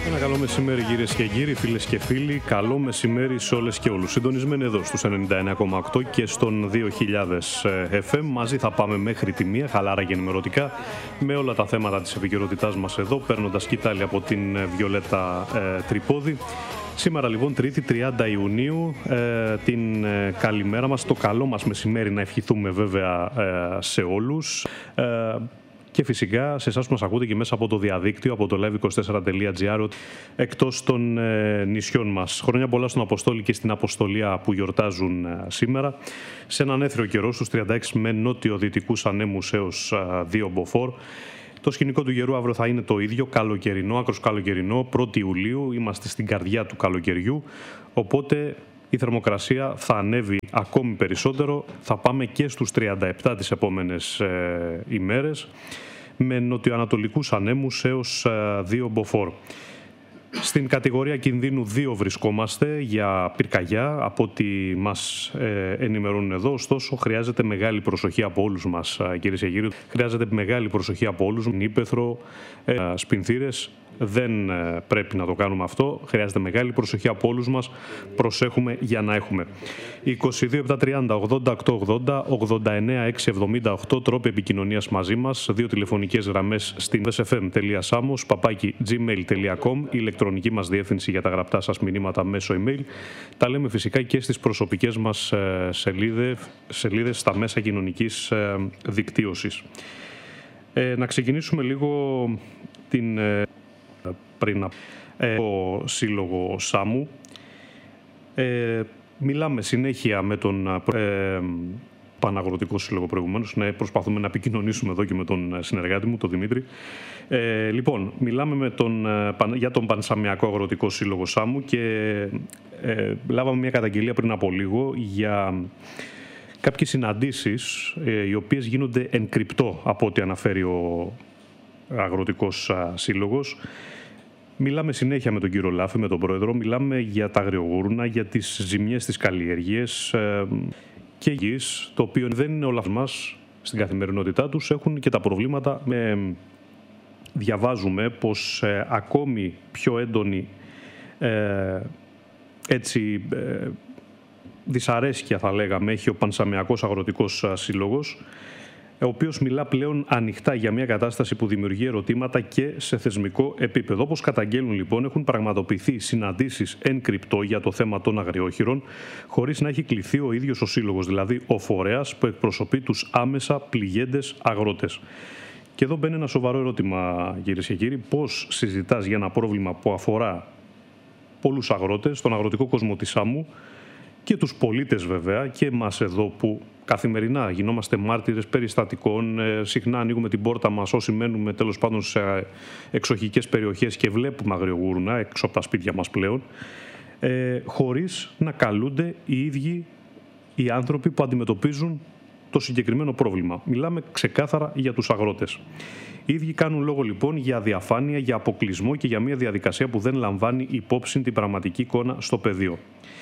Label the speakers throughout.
Speaker 1: Ένα καλό μεσημέρι κυρίες και κύριοι, φίλες και φίλοι. Καλό μεσημέρι σε όλες και όλους. Συντονισμένοι εδώ στους 99,8 και στον 2000 FM. Μαζί θα πάμε μέχρι τη 1, χαλάρα και ενημερωτικά, με όλα τα θέματα της επικαιρότητάς μας εδώ, παίρνοντας κοιτάλη από την Βιολέτα Τρυπόδη. Σήμερα λοιπόν, Τρίτη 30 Ιουνίου, την καλημέρα μας, το καλό μας μεσημέρι να ευχηθούμε βέβαια σε όλους. Και φυσικά σε εσάς που μας ακούτε και μέσα από το διαδίκτυο, από το live24.gr, εκτός των νησιών μας. Χρόνια πολλά στον Αποστόλη και στην Αποστολία που γιορτάζουν σήμερα. Σε έναν έθριο καιρό, στους 36 με νότιο-δυτικούς ανέμους έως 2 μποφόρ. Το σκηνικό του καιρού αύριο θα είναι το ίδιο, καλοκαιρινό, άκρος καλοκαιρινό, 1η Ιουλίου, είμαστε στην καρδιά του καλοκαιριού, οπότε η θερμοκρασία θα ανέβει ακόμη περισσότερο, θα πάμε και στους 37 τις επόμενες ημέρες, με νοτιοανατολικούς ανέμους έως 2 μποφόρ. Στην κατηγορία κινδύνου 2 βρισκόμαστε για πυρκαγιά, από ό,τι μας ενημερώνουν εδώ. Ωστόσο, χρειάζεται μεγάλη προσοχή από όλους μας, κυρίες και κύριοι. Χρειάζεται μεγάλη προσοχή από όλους. Νήπεθρο, Σπινθήρες. Δεν πρέπει να το κάνουμε αυτό. Χρειάζεται μεγάλη προσοχή από όλους μας. Προσέχουμε για να έχουμε. 22-730-88-80, 89-678 τρόποι επικοινωνίας μαζί μας. 2 τηλεφωνικές γραμμές στην sfm.samos@gmail.com, η ηλεκτρονική μας διεύθυνση για τα γραπτά σας μηνύματα μέσω email. Τα λέμε φυσικά και στις προσωπικές μας σελίδες στα μέσα κοινωνικής δικτύωσης. Να ξεκινήσουμε λίγο πριν από το Σύλλογο Σάμου. Μιλάμε συνέχεια με τον Παναγροτικό Σύλλογο προηγουμένως. Προσπαθούμε να επικοινωνήσουμε εδώ και με τον συνεργάτη μου, τον Δημήτρη. Λοιπόν, μιλάμε για τον Πανσαμιακό Αγροτικό Σύλλογο Σάμου και λάβαμε μια καταγγελία πριν από λίγο για κάποιες συναντήσεις οι οποίες γίνονται εν κρυπτό, από ό,τι αναφέρει ο Αγροτικός Σύλλογος. Μιλάμε συνέχεια με τον κύριο Λάφη, με τον πρόεδρο, μιλάμε για τα αγριογούρνα, για τις ζημιές στις καλλιέργειες και γης, το οποίο δεν είναι όλα μας στην καθημερινότητά τους, έχουν και τα προβλήματα. Διαβάζουμε πως ακόμη πιο έντονη δυσαρέσκεια, θα λέγαμε, έχει ο Πανσαμιακός Αγροτικός Σύλλογος, ο οποίος μιλά πλέον ανοιχτά για μια κατάσταση που δημιουργεί ερωτήματα και σε θεσμικό επίπεδο. Όπως καταγγέλνουν λοιπόν, έχουν πραγματοποιηθεί συναντήσεις εν κρυπτό για το θέμα των αγριόχειρων, χωρίς να έχει κληθεί ο ίδιος ο σύλλογος, δηλαδή ο φορέας που εκπροσωπεί τους άμεσα πληγέντες αγρότες. Και εδώ μπαίνει ένα σοβαρό ερώτημα, κυρίες και κύριοι, πώς συζητάς για ένα πρόβλημα που αφορά πολλούς αγρότες, τον αγροτικό κόσμο της Σάμου και τους πολίτες βέβαια, και εμάς εδώ που καθημερινά γινόμαστε μάρτυρες περιστατικών, συχνά ανοίγουμε την πόρτα μας όσοι μένουμε τέλος πάντων σε εξοχικές περιοχές και βλέπουμε αγριογούρνα έξω από τα σπίτια μας πλέον, χωρίς να καλούνται οι ίδιοι οι άνθρωποι που αντιμετωπίζουν το συγκεκριμένο πρόβλημα. Μιλάμε ξεκάθαρα για τους αγρότες. Οι ίδιοι κάνουν λόγο λοιπόν για διαφάνεια, για αποκλεισμό και για μια διαδικασία που δεν λαμβάνει υπόψη την πραγματική εικόνα στο πεδίο.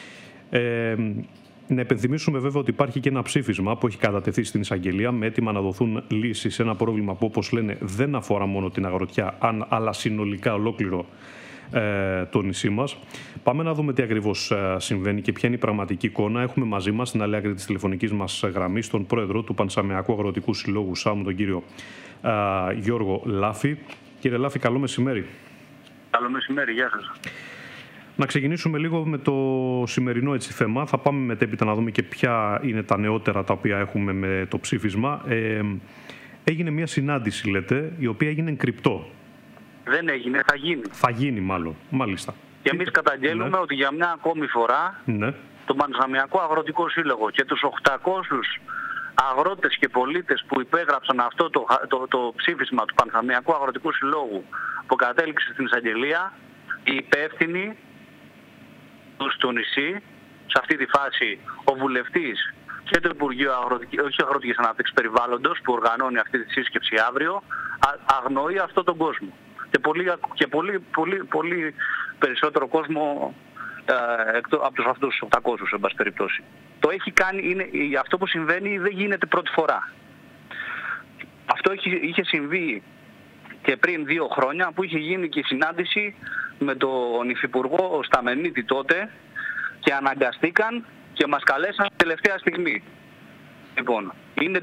Speaker 1: Να επενθυμίσουμε βέβαια ότι υπάρχει και ένα ψήφισμα που έχει κατατεθεί στην εισαγγελία με αίτημα να δοθούν λύσεις σε ένα πρόβλημα που, όπως λένε, δεν αφορά μόνο την αγροτιά, αλλά συνολικά ολόκληρο το νησί μας. Πάμε να δούμε τι ακριβώς συμβαίνει και ποια είναι η πραγματική εικόνα. Έχουμε μαζί μας στην άλλη άκρη της τηλεφωνικής μας γραμμής τον πρόεδρο του Πανσαμιακού Αγροτικού Συλλόγου Σάμου, τον κύριο Γιώργο Λάφη. Κύριε Λάφη, καλό μεσημέρι.
Speaker 2: Καλό μεσημέρι, γεια σας.
Speaker 1: Να ξεκινήσουμε λίγο με το σημερινό θέμα. Θα πάμε μετέπειτα να δούμε και ποια είναι τα νεότερα τα οποία έχουμε με το ψήφισμα. Έγινε μια συνάντηση, λέτε, η οποία έγινε εν κρυπτό.
Speaker 2: Δεν έγινε, θα γίνει.
Speaker 1: Θα γίνει μάλλον, μάλιστα.
Speaker 2: Και εμείς καταγγέλνουμε ότι για μια ακόμη φορά το Πανσαμιακό Αγροτικό Σύλλογο και τους 800 αγρότες και πολίτες που υπέγραψαν αυτό το ψήφισμα του Πανσαμιακού Αγροτικού Συλλόγου που κατέληξε στην εισαγγελία, οι υπεύθυνοι στο νησί, σε αυτή τη φάση ο βουλευτής και το Υπουργείο Αγροτικής Ανάπτυξης Περιβάλλοντος που οργανώνει αυτή τη σύσκεψη αύριο, αγνοεί αυτόν τον κόσμο. Και πολύ περισσότερο κόσμο από τους αυτούς τους 800, εν πάση περιπτώσει. Το έχει κάνει, αυτό που συμβαίνει δεν γίνεται πρώτη φορά. Αυτό είχε συμβεί και πριν 2 χρόνια που είχε γίνει και η συνάντηση με τον Υφυπουργό Σταμενίτη τότε και αναγκαστήκαν και μας καλέσαν τελευταία στιγμή. Λοιπόν, είναι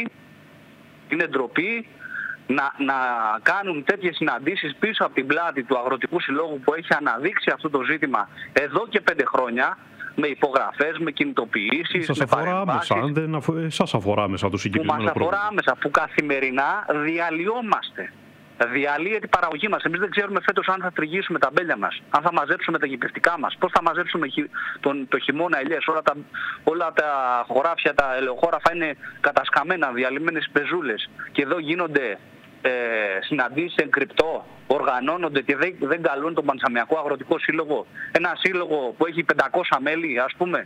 Speaker 2: ντροπή να κάνουν τέτοιες συναντήσεις πίσω από την πλάτη του Αγροτικού Συλλόγου που έχει αναδείξει αυτό το ζήτημα εδώ και 5 χρόνια, με υπογραφές, με κινητοποιήσεις,
Speaker 1: σας αφορά άμεσα, αν δεν σας αφορά άμεσα το συγκεκριμένο πρόβλημα.
Speaker 2: Που μας αφορά άμεσα, που καθημερινά διαλυόμαστε. Διαλύεται η παραγωγή μας. Εμείς δεν ξέρουμε φέτος αν θα τριγύσουμε τα μπέλια μας, αν θα μαζέψουμε τα γυπευτικά μας, πώς θα μαζέψουμε το χειμώνα ελιές. Όλα τα χωράφια, τα ελαιοχώραφα είναι κατασκαμμένα, διαλυμένες πεζούλες. Και εδώ γίνονται συναντήσεις εν κρυπτό, οργανώνονται και δεν καλούν τον Πανσαμιακό Αγροτικό Σύλλογο. Ένα σύλλογο που έχει 500 μέλη, ας πούμε.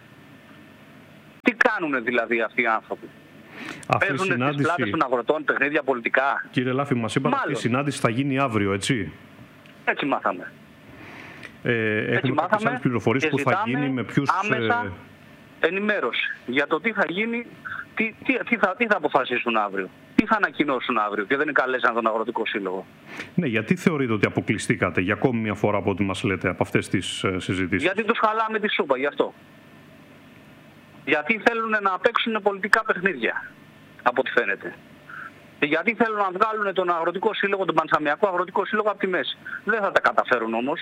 Speaker 2: Τι κάνουνε δηλαδή αυτοί οι άνθρωποι? Παίζουν στις πλάτες των αγροτών παιχνίδια πολιτικά.
Speaker 1: Κύριε Λάφη, μας είπατε ότι η συνάντηση θα γίνει αύριο, έτσι?
Speaker 2: Έτσι μάθαμε.
Speaker 1: Έχουμε κάποιες άλλες πληροφορίες που θα γίνει, με ποιους...
Speaker 2: άμεσα ενημέρωση για το τι θα γίνει, τι θα αποφασίσουν αύριο, τι θα ανακοινώσουν αύριο και δεν καλέσαν τον Αγροτικό Σύλλογο.
Speaker 1: Ναι, γιατί θεωρείτε ότι αποκλειστήκατε για ακόμη μια φορά από ό,τι μας λέτε από αυτές τις συζητήσεις?
Speaker 2: Γιατί τους χαλάμε τη σούπα, γι' αυτό. Γιατί θέλουν να παίξουν πολιτικά παιχνίδια, από ό,τι φαίνεται. Γιατί θέλουν να βγάλουν τον Αγροτικό Σύλλογο, τον Πανσαμιακό Αγροτικό Σύλλογο από τη μέση. Δεν θα τα καταφέρουν όμως.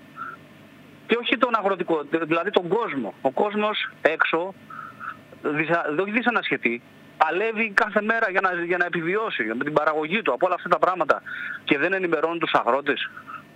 Speaker 2: Και όχι τον αγροτικό, δηλαδή τον κόσμο. Ο κόσμος έξω, δεν δυσανασχετεί, παλεύει κάθε μέρα για να επιβιώσει με την παραγωγή του από όλα αυτά τα πράγματα και δεν ενημερώνουν τους αγρότες.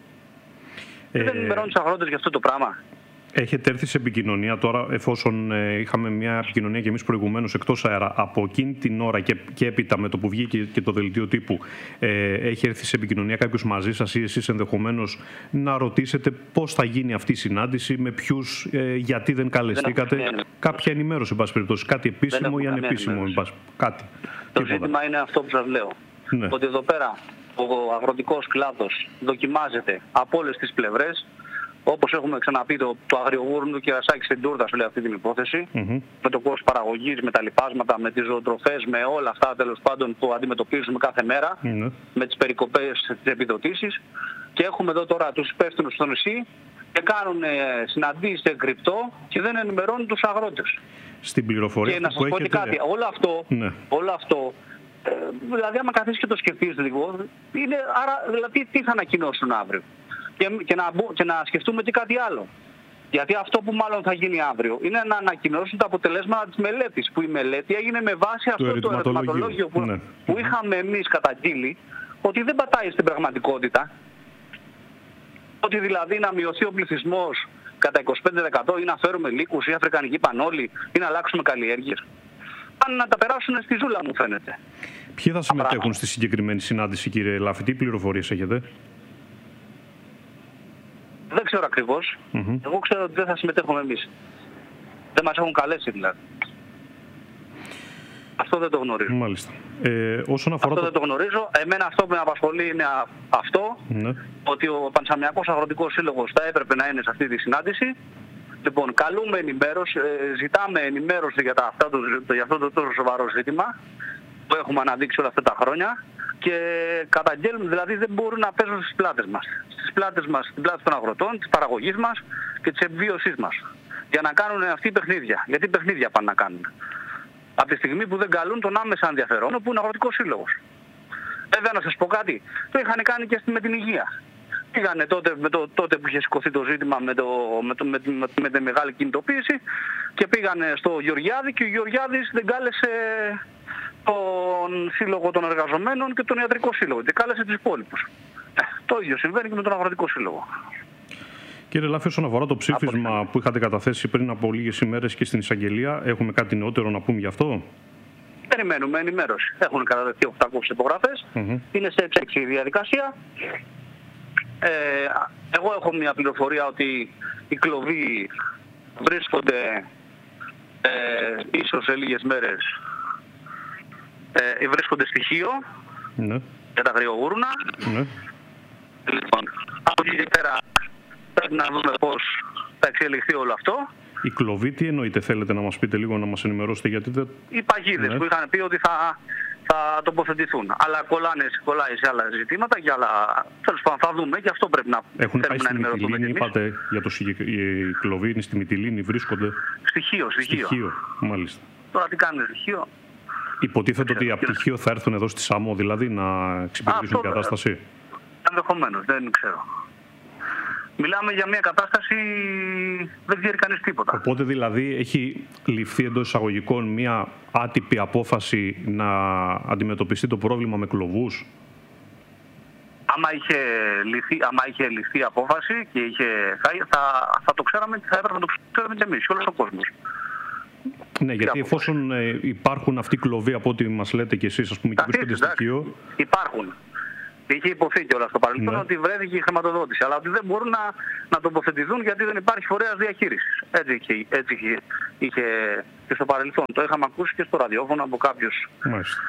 Speaker 2: Δεν ενημερώνουν τους αγρότες για αυτό το πράγμα.
Speaker 1: Έχετε έρθει σε επικοινωνία τώρα, εφόσον είχαμε μια επικοινωνία και εμείς προηγουμένως εκτός αέρα, από εκείνη την ώρα και έπειτα με το που βγήκε και το δελτίο τύπου, έχει έρθει σε επικοινωνία κάποιος μαζί σας ή εσείς ενδεχομένως να ρωτήσετε πώς θα γίνει αυτή η συνάντηση, με ποιους, γιατί δεν καλεστήκατε? Κάποια ενημέρωση, εν πάση περιπτώσει, κάτι επίσημο ή ανεπίσημο, κάτι.
Speaker 2: Το ζήτημα είναι αυτό που σας λέω. Ναι. Ότι εδώ πέρα ο αγροτικός κλάδος δοκιμάζεται από όλες τις πλευρές. Όπως έχουμε ξαναπεί, το αγριογούρνο του κερασάκι στην τούρτα σου λέει αυτή την υπόθεση. Με το κόστος παραγωγής, με τα λιπάσματα, με τις ζωοτροφές, με όλα αυτά τέλος πάντων που αντιμετωπίζουμε κάθε μέρα, με τις περικοπές, τις επιδοτήσεις. Και έχουμε εδώ τώρα τους υπεύθυνους στο νησί και κάνουν συναντήσεις σε κρυπτό και δεν ενημερώνουν τους αγρότες.
Speaker 1: Στην πληροφορία
Speaker 2: και να σας πω και κάτι, όλο αυτό δηλαδή άμα καθίσεις και το σκεφτείς λίγο, άρα δηλαδή τι θα ανακοινώσουν αύριο? Και να σκεφτούμε και κάτι άλλο. Γιατί αυτό που μάλλον θα γίνει αύριο είναι να ανακοινώσουν τα αποτελέσματα της μελέτης. Που η μελέτη έγινε με βάση αυτό το ερωτηματολόγιο που είχαμε εμείς καταγγείλει, ότι δεν πατάει στην πραγματικότητα. Ότι δηλαδή να μειωθεί ο πληθυσμός κατά 25% ή να φέρουμε λύκους ή αφρικανική πανόλη ή να αλλάξουμε καλλιέργειες. Πάνε να τα περάσουν στη ζούλα, μου φαίνεται.
Speaker 1: Ποιοι θα συμμετέχουν στη συγκεκριμένη συνάντηση, κύριε Λάφη, τι πληροφορίες έχετε?
Speaker 2: Δεν ξέρω ακριβώς. Εγώ ξέρω ότι δεν θα συμμετέχουμε εμείς. Δεν μας έχουν καλέσει δηλαδή. Αυτό δεν το γνωρίζω.
Speaker 1: Μάλιστα. Όσον αφορά
Speaker 2: αυτό δεν το γνωρίζω. Εμένα αυτό που με απασχολεί είναι αυτό, ότι ο Πανσαμιακός Αγροτικός Σύλλογος θα έπρεπε να είναι σε αυτή τη συνάντηση. Λοιπόν, καλούμε ενημέρωση, ζητάμε ενημέρωση για αυτό το τόσο σοβαρό ζήτημα που έχουμε αναδείξει όλα αυτά τα χρόνια. Και καταγγέλνουν, δηλαδή δεν μπορούν να παίζουν στις πλάτες μας. Στις πλάτες μας, στην πλάτη των αγροτών, της παραγωγής μας και της επιβίωσής μας. Για να κάνουν αυτοί παιχνίδια. Γιατί παιχνίδια πάνε να κάνουν? Από τη στιγμή που δεν καλούν τον άμεσα ενδιαφερόμενο που είναι ο Αγροτικός Σύλλογος. Βέβαια να σας πω κάτι, το είχαν κάνει και με την υγεία. Πήγανε τότε που είχε σηκωθεί το ζήτημα με τη μεγάλη κινητοποίηση και πήγανε στο Γεωργιάδη και ο Γεωργιάδης δεν κάλεσε τον Σύλλογο των Εργαζομένων και τον Ιατρικό Σύλλογο και κάλεσε τους υπόλοιπους. Το ίδιο συμβαίνει και με τον Αγροτικό Σύλλογο.
Speaker 1: Κύριε Λάφη, όσον αφορά το ψήφισμα που είχατε καταθέσει πριν από λίγες ημέρες και στην εισαγγελία, έχουμε κάτι νεότερο να πούμε γι' αυτό?
Speaker 2: Περιμένουμε ενημέρωση. Έχουν καταδεχθεί 800 υπογραφές. Είναι σε εξέλιξη η διαδικασία. Εγώ έχω μια πληροφορία ότι οι κλοβοί βρίσκονται ίσως σε λίγες μέρες βρίσκονται στοιχείο για τα αγριογούρνα. Λοιπόν, από εκεί και πέρα πρέπει να δούμε πώς θα εξελιχθεί όλο αυτό.
Speaker 1: Η κλοβή τι εννοείται, θέλετε να μας πείτε λίγο, να μας ενημερώσετε? Γιατί δεν...
Speaker 2: Οι παγίδες που είχαν πει ότι θα τοποθετηθούν. Αλλά κολλάει σε άλλα ζητήματα και άλλα. Τέλος πάντων, θα δούμε και αυτό πρέπει να
Speaker 1: έχουν πάει στη Μυτιλήνη, είπατε για οι κλοβοί είναι στη Μυτιλήνη, βρίσκονται.
Speaker 2: Στοιχείο.
Speaker 1: Μάλιστα.
Speaker 2: Τώρα τι κάνει στοιχείο.
Speaker 1: Υποτίθεται ότι από πτυχίο θα έρθουν εδώ στη Σάμο, δηλαδή να εξυπηρετήσουν την κατάσταση.
Speaker 2: Ενδεχομένως, δεν ξέρω. Μιλάμε για μια κατάσταση, δεν ξέρει κανείς τίποτα.
Speaker 1: Οπότε δηλαδή έχει ληφθεί εντός εισαγωγικών μια άτυπη απόφαση να αντιμετωπιστεί το πρόβλημα με κλοβούς.
Speaker 2: Άμα είχε ληφθεί απόφαση και θα το ξέραμε και θα έπρεπε να το ξέραμε και εμείς και όλος ο κόσμος.
Speaker 1: Ναι, γιατί εφόσον υπάρχουν αυτοί οι κλοβοί από ό,τι μας λέτε και εσείς, ας πούμε, και βρίσκονται στοιχείο.
Speaker 2: Υπάρχουν. Είχε υποθεί κιόλας στο παρελθόν ότι βρέθηκε η χρηματοδότηση, αλλά ότι δεν μπορούν να τοποθετηθούν γιατί δεν υπάρχει φορέας διαχείρισης. Έτσι είχε και στο παρελθόν. Το είχαμε ακούσει και στο ραδιόφωνο από κάποιους.
Speaker 1: Μάλιστα.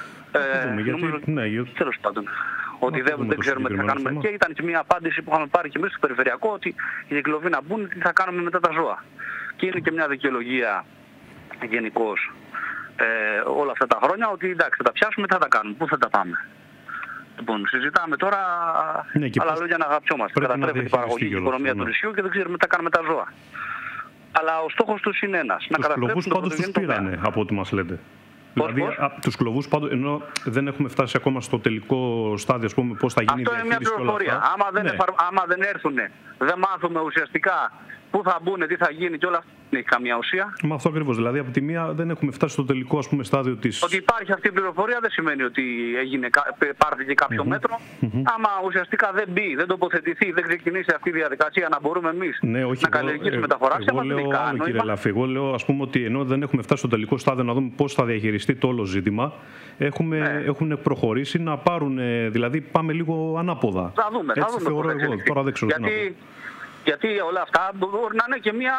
Speaker 2: Τέλος πάντων. Ότι δεν ξέρουμε τι θα κάνουμε. Και ήταν και μια απάντηση που είχαμε πάρει και εμείς στο περιφερειακό, ότι οι κλοβοί να μπουν, τι θα κάνουμε μετά τα ζώα. Και είναι και μια δικαιολογία γενικώς όλα αυτά τα χρόνια, ότι εντάξει, θα τα πιάσουμε, τι θα τα κάνουμε, πού θα τα πάμε. Λοιπόν, συζητάμε τώρα άλλα λόγια να αγαπιόμαστε. Καταστρέφεται η παραγωγή και η οικονομία του νησιού και δεν ξέρουμε τι θα κάνουμε τα ζώα. Αλλά ο στόχος τους είναι ένας.
Speaker 1: Να καταστρέψουν το πρωτογενή τομέα. Τους κλωβούς πάντως τους πήρανε, από ό,τι μας λέτε. Δηλαδή, τους κλωβούς πάντως, ενώ δεν έχουμε φτάσει ακόμα στο τελικό στάδιο, ας πούμε, πώς θα γίνει η διαχείριση.
Speaker 2: Αυτό είναι μια πληροφορία. Άμα δεν έρθουν, δεν μάθουμε ουσιαστικά πού θα μπουν, τι θα γίνει και όλα αυτά, δεν έχει καμία ουσία.
Speaker 1: Μα αυτό ακριβώς. Δηλαδή, από τη μία δεν έχουμε φτάσει στο τελικό, ας πούμε, στάδιο της.
Speaker 2: Ότι υπάρχει αυτή η πληροφορία δεν σημαίνει ότι πάρθηκε κάποιο μέτρο. Άμα ουσιαστικά δεν μπει, δεν τοποθετηθεί, δεν ξεκινήσει αυτή η διαδικασία να μπορούμε εμείς να καλλιεργήσουμε τα χωράφια μας.
Speaker 1: Κύριε Λαφή, εγώ λέω, ας πούμε, ότι ενώ δεν έχουμε φτάσει στο τελικό στάδιο να δούμε πώς θα διαχειριστεί το όλο ζήτημα, έχουν προχωρήσει να πάρουν. Δηλαδή, πάμε λίγο ανάποδα.
Speaker 2: Θα δούμε.
Speaker 1: Θεωρώ εγώ. Τώρα δεν ξέρω τι να πω.
Speaker 2: Γιατί όλα αυτά μπορεί να είναι και μια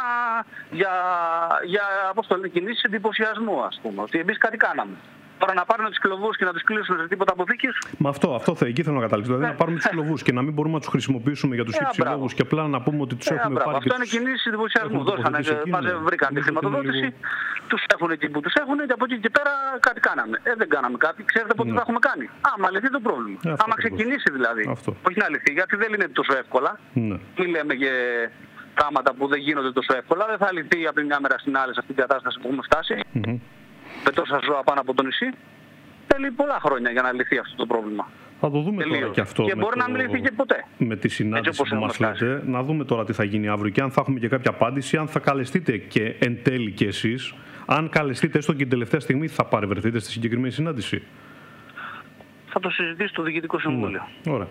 Speaker 2: κινήσεις εντυπωσιασμού, ας πούμε. Ότι εμείς κάτι κάναμε. Τώρα να πάρουν τους κλωβούς και να τους κλείσουν σε τίποτα αποθήκης.
Speaker 1: Μα εκεί θέλω να καταλήξω. Δηλαδή να πάρουμε τους κλωβούς και να μην μπορούμε να τους χρησιμοποιήσουμε για τους υψηλόγους και απλά να πούμε ότι τους έχουμε πάρει.
Speaker 2: Αυτό είναι κινήσεις εντυπωσιασμού. Βρήκαν τη χρηματοδότηση, τους έχουν εκεί που τους έχουν και από εκεί και πέρα κάτι κάναμε. Δεν κάναμε κάτι. Ξέρετε πότε θα έχουμε κάνει. Άμα λυθεί το πρόβλημα. Άμα ξεκινήσει δηλαδή. Όχι να λυθεί, γιατί δεν είναι τόσο εύκολα. Μην λέμε και πράγματα που δεν γίνονται τόσο εύκολα. Δεν θα λυθεί από τη μια μέρα στην άλλη σε αυτή την κατάσταση που έχουμε φτάσει. Με τόσα ζώα πάνω από το νησί, θέλει πολλά χρόνια για να λυθεί αυτό το πρόβλημα.
Speaker 1: Θα το δούμε τώρα και αυτό.
Speaker 2: Και μπορεί να μην λυθεί και ποτέ.
Speaker 1: Με τη συνάντηση που μας λέτε, να δούμε τώρα τι θα γίνει αύριο και αν θα έχουμε και κάποια απάντηση, αν θα καλεστείτε και εν τέλει και εσείς, αν καλεστείτε έστω και την τελευταία στιγμή, θα παρευρεθείτε στη συγκεκριμένη συνάντηση.
Speaker 2: Θα το συζητήσει το Διοικητικό Συμβούλιο.
Speaker 1: Ωραία.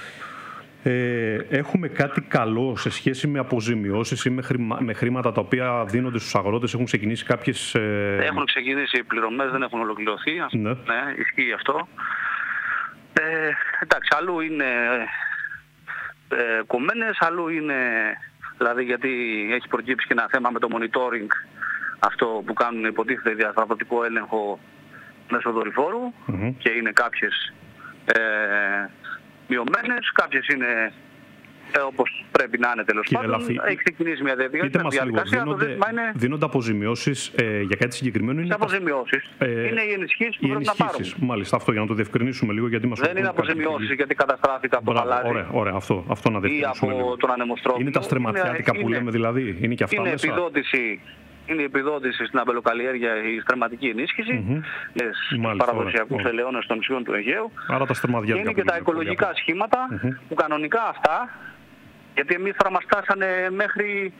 Speaker 1: Έχουμε κάτι καλό σε σχέση με αποζημιώσεις ή με χρήματα τα οποία δίνονται στους αγρότες? Έχουν ξεκινήσει κάποιες...
Speaker 2: Έχουν ξεκινήσει οι πληρωμές, δεν έχουν ολοκληρωθεί. Ναι, ισχύει αυτό. Εντάξει, αλλού είναι κομμένες, αλλού είναι... Δηλαδή γιατί έχει προκύψει και ένα θέμα με το monitoring, αυτό που κάνουν υποτίθεται διασταυρωτικό έλεγχο μέσω δορυφόρου και είναι κάποιες... μειωμένες, κάποιες είναι όπως πρέπει να είναι τέλος πάντων. Έχει ξεκινήσει μια διαδικασία.
Speaker 1: Δίνονται αποζημιώσεις για κάτι συγκεκριμένο?
Speaker 2: Είναι αποζημιώσεις. Είναι οι ενισχύσεις που πρέπει να πάρουν.
Speaker 1: Μάλιστα, αυτό για να το διευκρινίσουμε λίγο. Γιατί μας
Speaker 2: δεν είναι αποζημιώσεις γιατί καταστράφηκα από το χαλάζι.
Speaker 1: Ωραία, αυτό να διευκρινίσουμε.
Speaker 2: Ή από τον ανεμοστρόφιλο.
Speaker 1: Είναι τα στρεματιάτικα που λέμε δηλαδή? Είναι και αυτά μέσα?
Speaker 2: Είναι η επιδότηση στην αμπελοκαλλιέργεια, η στρεματική ενίσχυση, στους παραδοσιακούς ελαιώνες των νησιών του Αιγαίου.
Speaker 1: Και
Speaker 2: είναι και τα οικολογικά σχήματα που κανονικά αυτά, γιατί εμείς θα μας φτάσανε μέχρι,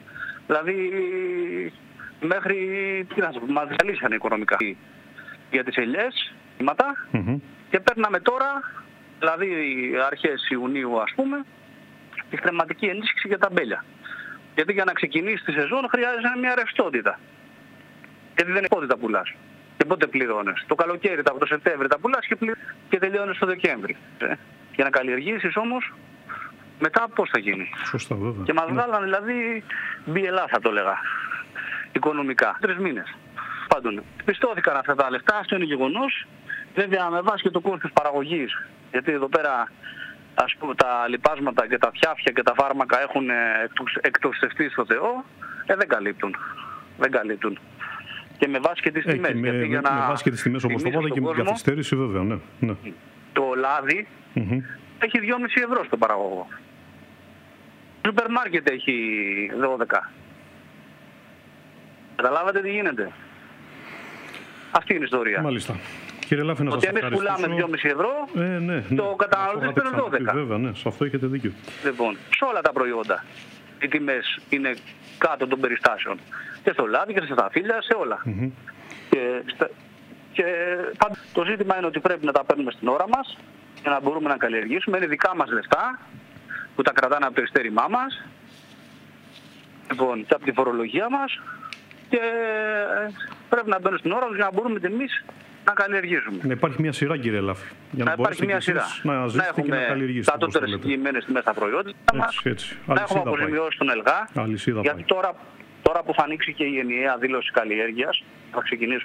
Speaker 2: μας διαλύσανε οικονομικά για τις ελιές, σχήματα, και παίρναμε τώρα, δηλαδή αρχές Ιουνίου ας πούμε, τη στρεματική ενίσχυση για τα μπέλια. Γιατί για να ξεκινήσει τη σεζόν χρειάζεται μια ρευστότητα. Γιατί δεν είναι πότε τα πουλάς. Και πότε πληρώνεις. Το καλοκαίρι, από το Σεπτέμβρη τα πουλάς και τελειώνεις το Δεκέμβρη. Για να καλλιεργήσεις όμως, μετά πώς θα γίνει.
Speaker 1: Σωστά, βέβαια.
Speaker 2: Και μας βγάλανε δηλαδή μπιελά θα το έλεγα. Οικονομικά. 3 μήνες. Πάντων, πιστώθηκαν αυτά τα λεφτά, αυτό είναι γεγονός. Βέβαια με βάση και το κόστος παραγωγής. Γιατί εδώ πέρα ας πούμε τα λιπάσματα και τα φιάφια και τα φάρμακα έχουν εκτοξευτεί στο Θεό, δεν καλύπτουν. Και με βάση και τις τιμές.
Speaker 1: Με βάση και τις τιμές, όπως το είπατε, και με την καθυστέρηση, βέβαια. Ναι.
Speaker 2: Το λάδι έχει 2,5 ευρώ στον παραγωγό. Το σούπερ μάρκετ έχει 12. Καταλάβατε τι γίνεται. Αυτή είναι η ιστορία.
Speaker 1: Μάλιστα. Κύριε Λάφη, να σας ευχαριστήσω.
Speaker 2: Ότι εμείς πουλάμε 2,5 ευρώ, το καταναλωτής παίρνει 12.
Speaker 1: Βέβαια, ναι, σε αυτό έχετε δίκιο.
Speaker 2: Λοιπόν, σε όλα τα προϊόντα οι τιμές είναι κάτω των περιστάσεων. Και στο λάδι και στα σταφύλια, σε όλα. Και το ζήτημα είναι ότι πρέπει να τα παίρνουμε στην ώρα μας για να μπορούμε να καλλιεργήσουμε. Είναι δικά μας λεφτά που τα κρατάνε από το ειστέρημά μας, λοιπόν, και από τη φορολογία μας, και πρέπει να μπαίνουν στην ώρα τους για να μπορούμε εμείς να καλλιεργήσουμε.
Speaker 1: Να υπάρχει μια σειρά, κύριε Λάφη, για να
Speaker 2: υπάρχει μια σειρά.
Speaker 1: Να ζήσετε και να καλλιεργήσετε.
Speaker 2: Κατώτερες εγγυημένες τιμές στα προϊόντα μας, να έχουμε αποζημιώσει στον ΕΛΓΑ, γιατί τώρα που θα ανοίξει και η ενιαία δήλωση καλλιέργειας, θα ξεκινήσουμε